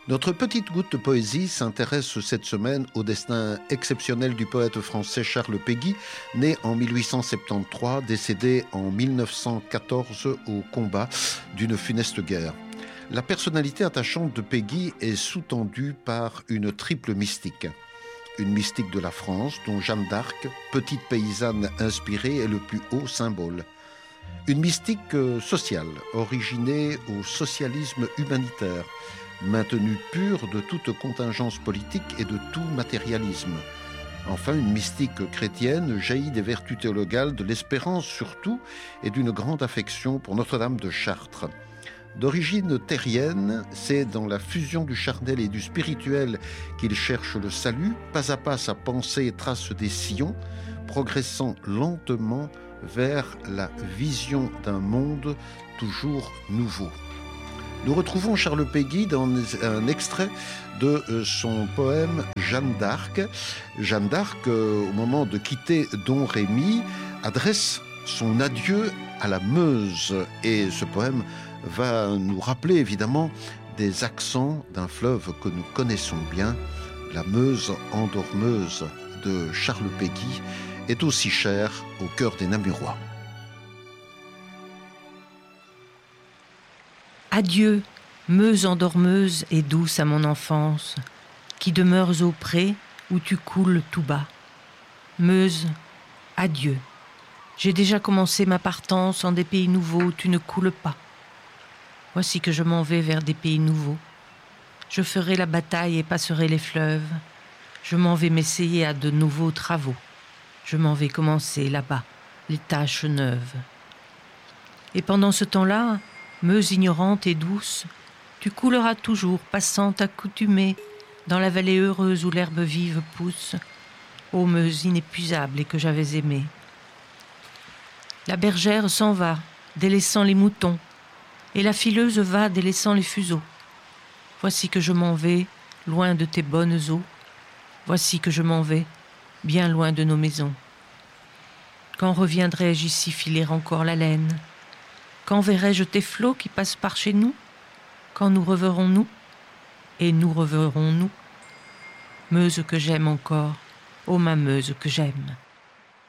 Notre petite goutte de poésie s'intéresse cette semaine au destin exceptionnel du poète français Charles Péguy, né en 1873, décédé en 1914 au combat d'une funeste guerre. La personnalité attachante de Péguy est sous-tendue par une triple mystique. Une mystique de la France, dont Jeanne d'Arc, petite paysanne inspirée, est le plus haut symbole. Une mystique sociale, originée au socialisme humanitaire, maintenue pure de toute contingence politique et de tout matérialisme. Enfin, une mystique chrétienne jaillie des vertus théologales, de l'espérance surtout, et d'une grande affection pour Notre-Dame de Chartres. D'origine terrienne, c'est dans la fusion du charnel et du spirituel qu'il cherche le salut. Pas à pas, sa pensée trace des sillons, progressant lentement vers la vision d'un monde toujours nouveau. Nous retrouvons Charles Péguy dans un extrait de son poème Jeanne d'Arc. Jeanne d'Arc, au moment de quitter Don Rémy, adresse son adieu à la Meuse. Et ce poème va nous rappeler évidemment des accents d'un fleuve que nous connaissons bien. La Meuse endormeuse de Charles Péguy est aussi chère au cœur des Namurois. Adieu, Meuse endormeuse et douce à mon enfance, qui demeures au pré où tu coules tout bas. Meuse, adieu. J'ai déjà commencé ma partance en des pays nouveaux où tu ne coules pas. Voici que je m'en vais vers des pays nouveaux. Je ferai la bataille et passerai les fleuves. Je m'en vais m'essayer à de nouveaux travaux. Je m'en vais commencer là-bas les tâches neuves. Et pendant ce temps-là, Meuse ignorante et douce, tu couleras toujours, passant accoutumée, dans la vallée heureuse où l'herbe vive pousse, ô Meuse inépuisable et que j'avais aimée. La bergère s'en va, délaissant les moutons, et la fileuse va, délaissant les fuseaux. Voici que je m'en vais, loin de tes bonnes eaux. Voici que je m'en vais, bien loin de nos maisons. Quand reviendrai-je ici filer encore la laine? Quand verrai-je tes flots qui passent par chez nous? Quand nous reverrons-nous? Et nous reverrons-nous? Meuse que j'aime encore, ô ma Meuse que j'aime.